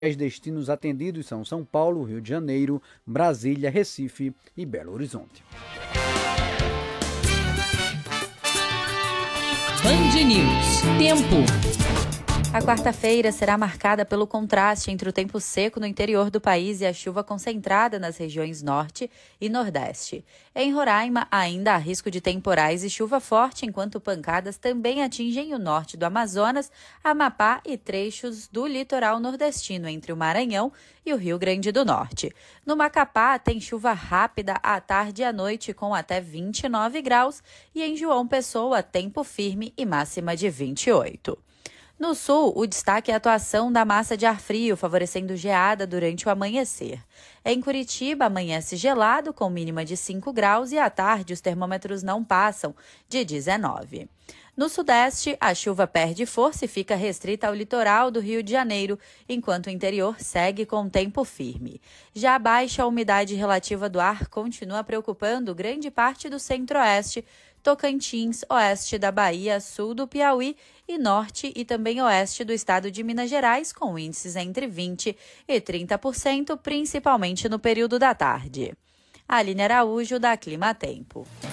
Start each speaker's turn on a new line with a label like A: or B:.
A: Os destinos atendidos são São Paulo, Rio de Janeiro, Brasília, Recife e Belo Horizonte.
B: Band News. Tempo.
C: A quarta-feira será marcada pelo contraste entre o tempo seco no interior do país e a chuva concentrada nas regiões norte e nordeste. Em Roraima, ainda há risco de temporais e chuva forte, enquanto pancadas também atingem o norte do Amazonas, Amapá e trechos do litoral nordestino, entre o Maranhão e o Rio Grande do Norte. No Macapá, tem chuva rápida à tarde e à noite, com até 29 graus, e em João Pessoa, tempo firme e máxima de 28. No sul, o destaque é a atuação da massa de ar frio, favorecendo geada durante o amanhecer. Em Curitiba, amanhece gelado, com mínima de 5 graus, e à tarde os termômetros não passam de 19. No sudeste, a chuva perde força e fica restrita ao litoral do Rio de Janeiro, enquanto o interior segue com tempo firme. Já a baixa umidade relativa do ar continua preocupando grande parte do centro-oeste, Tocantins, oeste da Bahia, sul do Piauí e norte e também oeste do estado de Minas Gerais, com índices entre 20% e 30%, principalmente no período da tarde. Aline Araújo, da Climatempo.